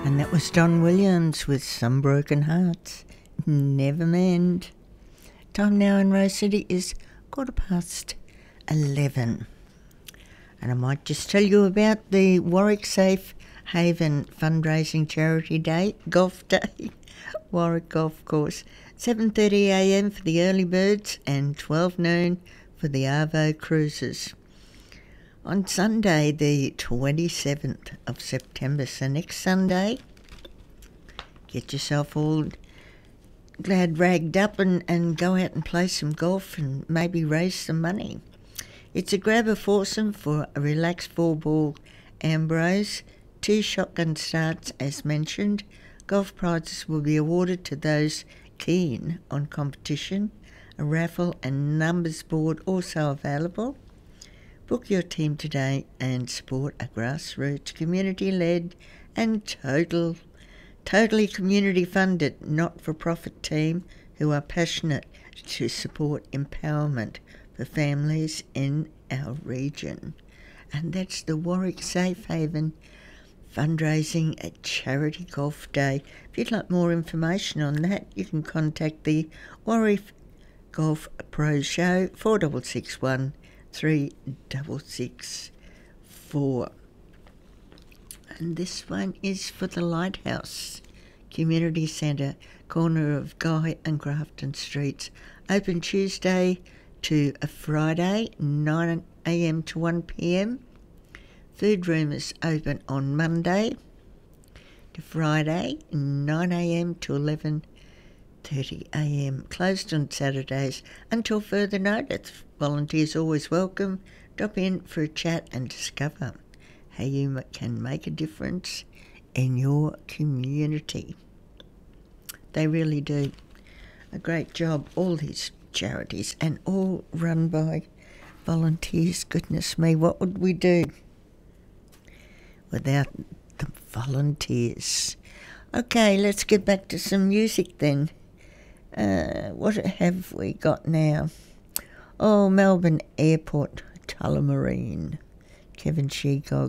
And that was Don Williams with Some Broken Hearts, Never Mend. Time now in Rose City is 11:15. And I might just tell you about the Warwick Safe Haven fundraising charity day, golf day, Warwick Golf Course. 7:30am for the early birds and 12 noon for the Arvo cruises. On Sunday, the 27th of September, so next Sunday, get yourself all glad ragged up and go out and play some golf and maybe raise some money. It's a grab a foursome for a relaxed 4-ball Ambrose, 2 shotgun starts as mentioned. Golf prizes will be awarded to those keen on competition. A raffle and numbers board also available. Book your team today and support a grassroots, community-led and totally community-funded, not-for-profit team who are passionate to support empowerment for families in our region. And that's the Warwick Safe Haven fundraising at Charity Golf Day. If you'd like more information on that, you can contact the Warwick Golf Pro Show, 4661 3664. And this one is for the Lighthouse Community Centre, corner of Guy and Grafton Streets. Open Tuesday to a Friday, 9am to 1pm. Food room is open on Monday to Friday, 9am to 11:30am. Closed on Saturdays until further notice. Volunteers always welcome. Drop in for a chat and discover how you can make a difference in your community. They really do a great job, all these charities, and all run by volunteers. Goodness me, what would we do without the volunteers? Okay, let's get back to some music then. What have we got now? Oh, Melbourne Airport, Tullamarine, Kevin Sheegog.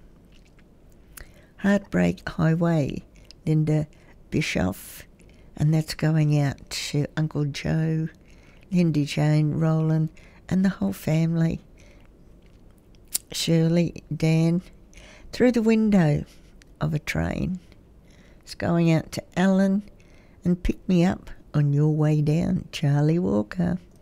Heartbreak Highway, Linda Bischoff, and that's going out to Uncle Joe, Lindy Jane, Roland, and the whole family. Shirley, Dan, Through the Window of a Train. It's going out to Alan, and Pick Me Up on Your Way Down, Charlie Walker.